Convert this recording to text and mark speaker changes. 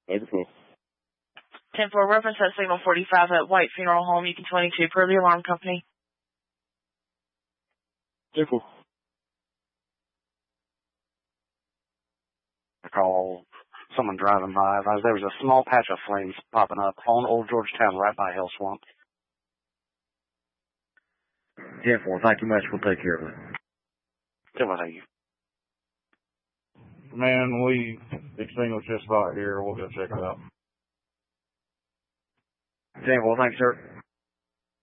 Speaker 1: April
Speaker 2: 10-4 reference at signal 45 at White Funeral Home, Yukon 22, per the alarm company.
Speaker 1: April.
Speaker 3: I call someone driving by. There was a small patch of flames popping up on Old Georgetown right by Hell Swamp.
Speaker 1: 10-4, thank you much. We'll take care of it.
Speaker 3: 10-4, thank you.
Speaker 4: Man, we extinguished this spot here. We'll go check it out.
Speaker 1: 10-4, thanks, sir.